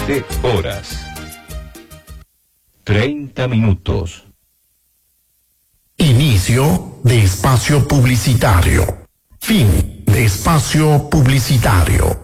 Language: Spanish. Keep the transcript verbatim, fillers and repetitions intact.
veinte horas. treinta minutos. Inicio de espacio publicitario. Fin de espacio publicitario.